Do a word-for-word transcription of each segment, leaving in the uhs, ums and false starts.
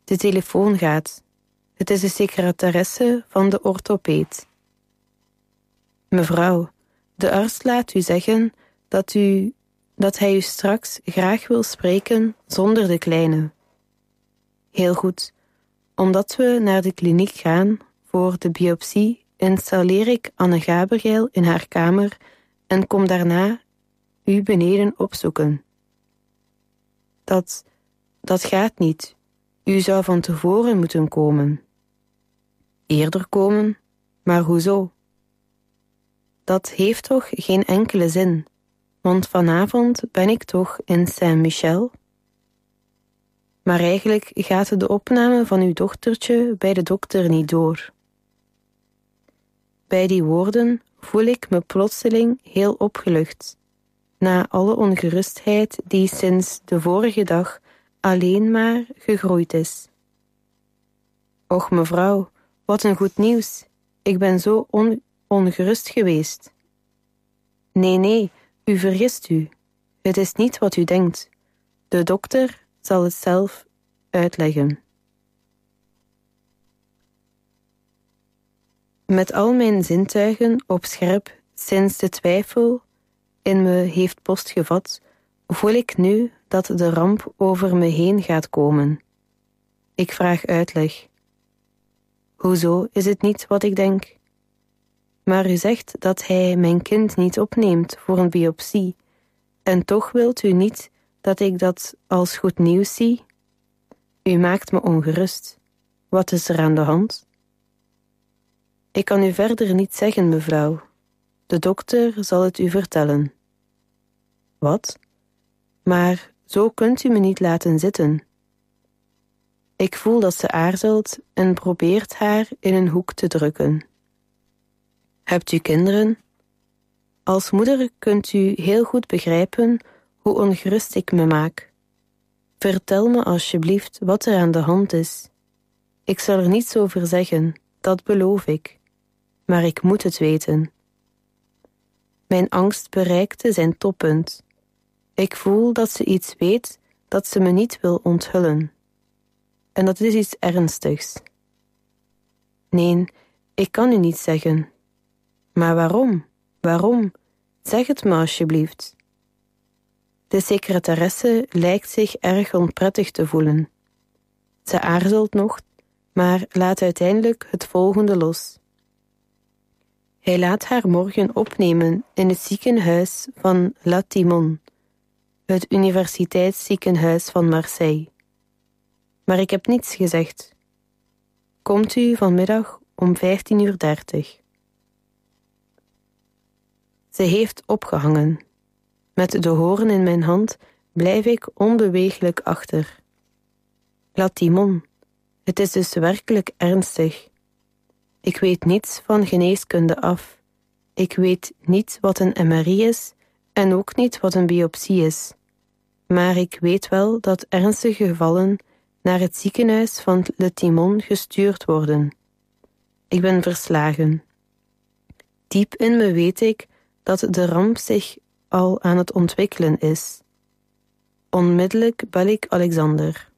De telefoon gaat. Het is de secretaresse van de orthopeed. Mevrouw, de arts laat u zeggen dat, u, dat hij u straks graag wil spreken zonder de kleine. Heel goed. Omdat we naar de kliniek gaan voor de biopsie, installeer ik Anne Gabriel in haar kamer en kom daarna u beneden opzoeken. Dat, dat gaat niet. U zou van tevoren moeten komen. Eerder komen? Maar hoezo? Dat heeft toch geen enkele zin, want vanavond ben ik toch in Saint-Michel? Maar eigenlijk gaat de opname van uw dochtertje bij de dokter niet door. Bij die woorden voel ik me plotseling heel opgelucht, na alle ongerustheid die sinds de vorige dag alleen maar gegroeid is. Och mevrouw, wat een goed nieuws. Ik ben zo on- ongerust geweest. Nee, nee, u vergist u. Het is niet wat u denkt. De dokter zal het zelf uitleggen. Met al mijn zintuigen op scherp, sinds de twijfel in me heeft postgevat, voel ik nu dat de ramp over me heen gaat komen. Ik vraag uitleg. Hoezo is het niet wat ik denk? Maar u zegt dat hij mijn kind niet opneemt voor een biopsie, en toch wilt u niet dat ik dat als goed nieuws zie? U maakt me ongerust. Wat is er aan de hand? Ik kan u verder niet zeggen, mevrouw. De dokter zal het u vertellen. Wat? Maar zo kunt u me niet laten zitten. Ik voel dat ze aarzelt en probeert haar in een hoek te drukken. Hebt u kinderen? Als moeder kunt u heel goed begrijpen hoe ongerust ik me maak. Vertel me alsjeblieft wat er aan de hand is. Ik zal er niets over zeggen, dat beloof ik. Maar ik moet het weten. Mijn angst bereikte zijn toppunt. Ik voel dat ze iets weet dat ze me niet wil onthullen. En dat is iets ernstigs. Nee, ik kan u niet zeggen. Maar waarom? Waarom? Zeg het me alsjeblieft. De secretaresse lijkt zich erg onprettig te voelen. Ze aarzelt nog, maar laat uiteindelijk het volgende los. Hij laat haar morgen opnemen in het ziekenhuis van La Timone, het universiteitsziekenhuis van Marseille. Maar ik heb niets gezegd. Komt u vanmiddag om vijftien uur dertig. Ze heeft opgehangen. Met de hoorn in mijn hand blijf ik onbeweeglijk achter. La Timone, het is dus werkelijk ernstig. Ik weet niets van geneeskunde af. Ik weet niet wat een M R I is en ook niet wat een biopsie is. Maar ik weet wel dat ernstige gevallen naar het ziekenhuis van La Timone gestuurd worden. Ik ben verslagen. Diep in me weet ik dat de ramp zich al aan het ontwikkelen is. Onmiddellijk bel ik Alexander.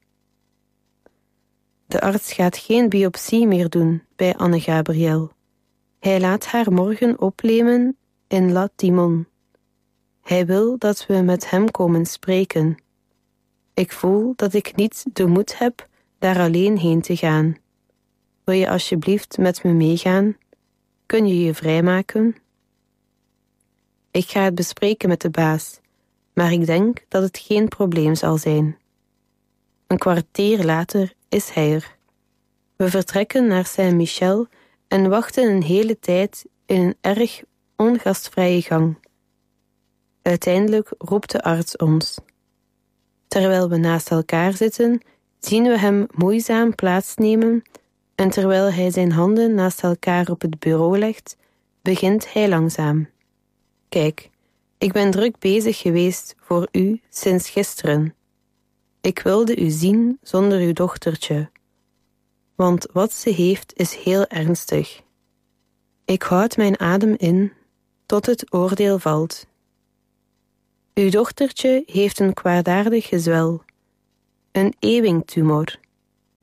De arts gaat geen biopsie meer doen bij Anne Gabriel. Hij laat haar morgen opnemen in La Timone. Hij wil dat we met hem komen spreken. Ik voel dat ik niet de moed heb daar alleen heen te gaan. Wil je alsjeblieft met me meegaan? Kun je je vrijmaken? Ik ga het bespreken met de baas, maar ik denk dat het geen probleem zal zijn. Een kwartier later is hij er. We vertrekken naar Saint-Michel en wachten een hele tijd in een erg ongastvrije gang. Uiteindelijk roept de arts ons. Terwijl we naast elkaar zitten, zien we hem moeizaam plaatsnemen en terwijl hij zijn handen naast elkaar op het bureau legt, begint hij langzaam. Kijk, ik ben druk bezig geweest voor u sinds gisteren. Ik wilde u zien zonder uw dochtertje. Want wat ze heeft is heel ernstig. Ik houd mijn adem in tot het oordeel valt. Uw dochtertje heeft een kwaadaardig gezwel, een Ewing-tumor.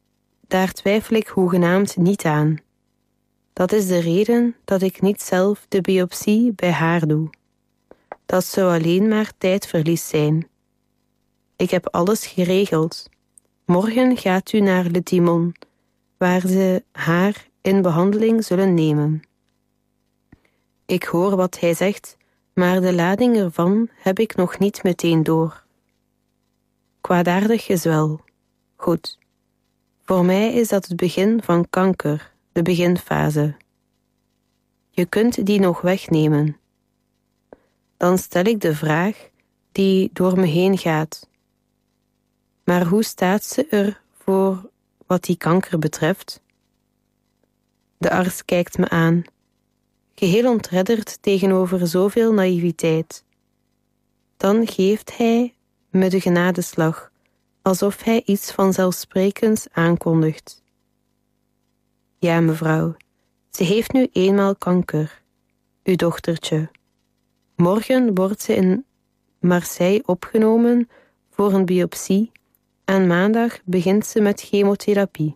daar twijfel ik hoegenaamd niet aan. Dat is de reden dat ik niet zelf de biopsie bij haar doe. Dat zou alleen maar tijdverlies zijn. Ik heb alles geregeld. Morgen gaat u naar Le Timon, waar ze haar in behandeling zullen nemen. Ik hoor wat hij zegt, maar de lading ervan heb ik nog niet meteen door. Kwaadaardig gezwel. Goed. Voor mij is dat het begin van kanker, de beginfase. Je kunt die nog wegnemen. Dan stel ik de vraag die door me heen gaat. Maar hoe staat ze er voor wat die kanker betreft? De arts kijkt me aan, geheel ontredderd tegenover zoveel naïviteit. Dan geeft hij me de genadeslag, alsof hij iets vanzelfsprekends aankondigt. Ja, mevrouw, ze heeft nu eenmaal kanker, uw dochtertje. Morgen wordt ze in Marseille opgenomen voor een biopsie en maandag begint ze met chemotherapie.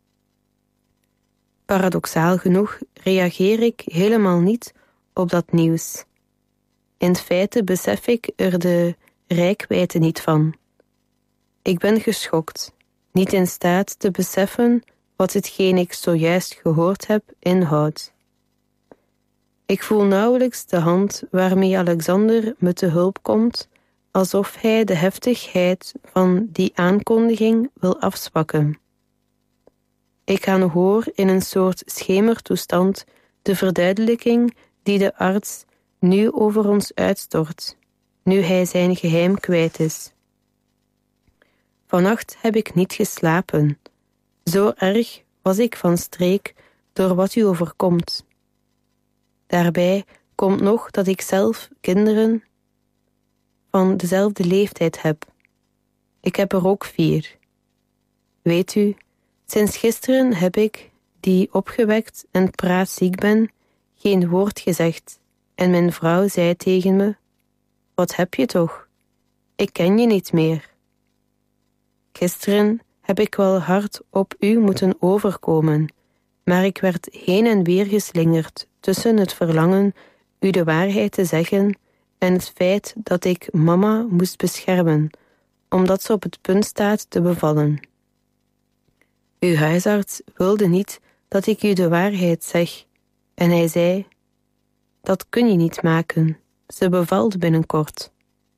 Paradoxaal genoeg reageer ik helemaal niet op dat nieuws. In feite besef ik er de reikwijdte niet van. Ik ben geschokt, niet in staat te beseffen wat hetgeen ik zojuist gehoord heb inhoudt. Ik voel nauwelijks de hand waarmee Alexander me te hulp komt, alsof hij de heftigheid van die aankondiging wil afzwakken. Ik aanhoor in een soort schemertoestand de verduidelijking die de arts nu over ons uitstort, nu hij zijn geheim kwijt is. Vannacht heb ik niet geslapen. Zo erg was ik van streek door wat u overkomt. Daarbij komt nog dat ik zelf kinderen van dezelfde leeftijd heb. Ik heb er ook vier. Weet u, sinds gisteren heb ik, die opgewekt en praatziek ben, geen woord gezegd. En mijn vrouw zei tegen me, wat heb je toch? Ik ken je niet meer. Gisteren heb ik wel hard op u moeten overkomen, maar ik werd heen en weer geslingerd tussen het verlangen u de waarheid te zeggen en het feit dat ik mama moest beschermen, omdat ze op het punt staat te bevallen. Uw huisarts wilde niet dat ik u de waarheid zeg, en hij zei, dat kun je niet maken, ze bevalt binnenkort.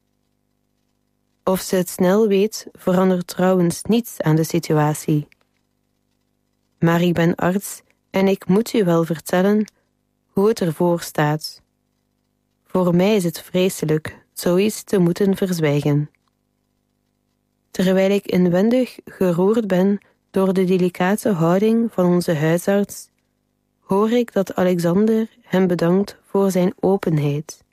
Of ze het snel weet, verandert trouwens niets aan de situatie. Maar ik ben arts en ik moet u wel vertellen hoe het ervoor staat. Voor mij is het vreselijk zoiets te moeten verzwijgen. Terwijl ik inwendig geroerd ben door de delicate houding van onze huisarts, hoor ik dat Alexander hem bedankt voor zijn openheid.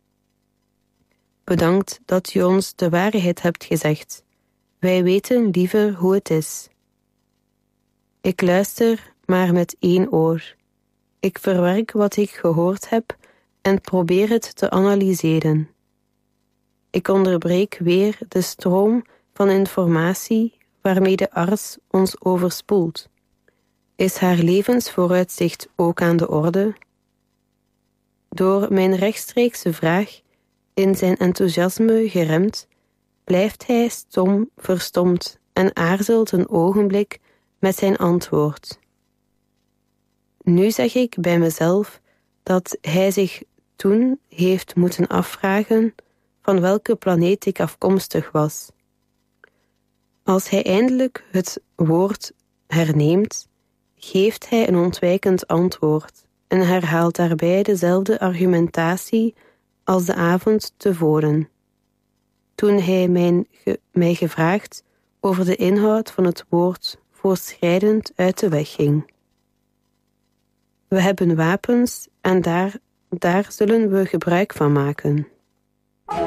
Bedankt dat u ons de waarheid hebt gezegd. Wij weten liever hoe het is. Ik luister maar met één oor. Ik verwerk wat ik gehoord heb en probeer het te analyseren. Ik onderbreek weer de stroom van informatie waarmee de arts ons overspoelt. Is haar levensvooruitzicht ook aan de orde? Door mijn rechtstreekse vraag, in zijn enthousiasme geremd, blijft hij stom verstomd en aarzelt een ogenblik met zijn antwoord. Nu zeg ik bij mezelf dat hij zich toen heeft moeten afvragen van welke planeet ik afkomstig was. Als hij eindelijk het woord herneemt, geeft hij een ontwijkend antwoord en herhaalt daarbij dezelfde argumentatie als de avond tevoren, toen hij mijn ge- mij gevraagd over de inhoud van het woord voortschrijdend uit de weg ging. We hebben wapens en daar, daar zullen we gebruik van maken.